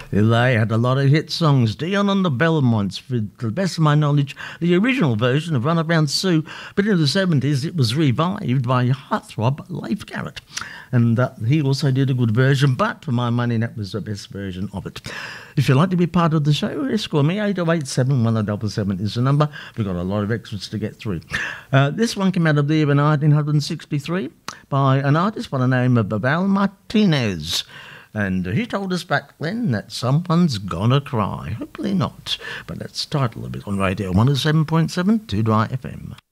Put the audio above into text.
They had a lot of hit songs. Dion and the Belmonts, to the best of my knowledge, the original version of Runabout Sue, but in the 70s it was revived by heartthrob Leif Garrett. And he also did a good version, but for my money, that was the best version of it. If you'd like to be part of the show, escort me. 8087 1077 is the number. We've got a lot of extras to get through. This one came out of the year 1963 by an artist by the name of Babel Martinez. And he told us back then that someone's gonna cry. Hopefully not. But that's title of it on Radio 107.7 2 Dry FM.